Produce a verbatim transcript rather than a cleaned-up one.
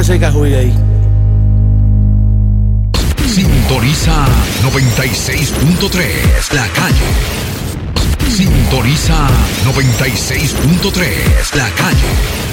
ese cajuy ahí. Sintoniza noventa y seis punto tres, La Calle. Sintoniza noventa y seis punto tres, La Calle.